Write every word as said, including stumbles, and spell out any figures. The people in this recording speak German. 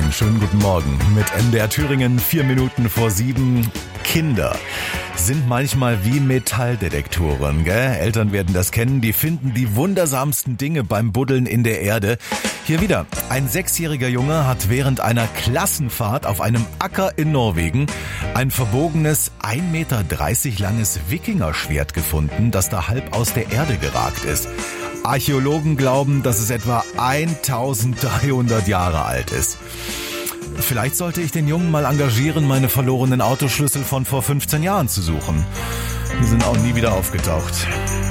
Einen schönen guten Morgen mit M D R Thüringen, vier Minuten vor sieben. Kinder sind manchmal wie Metalldetektoren, gell? Eltern werden das kennen, die finden die wundersamsten Dinge beim Buddeln in der Erde. Hier wieder, ein sechsjähriger Junge hat während einer Klassenfahrt auf einem Acker in Norwegen ein verbogenes, ein Meter dreißig langes Wikingerschwert gefunden, das da halb aus der Erde geragt ist. Archäologen glauben, dass es etwa eintausenddreihundert Jahre alt ist. Vielleicht sollte ich den Jungen mal engagieren, meine verlorenen Autoschlüssel von vor fünfzehn Jahren zu suchen. Die sind auch nie wieder aufgetaucht.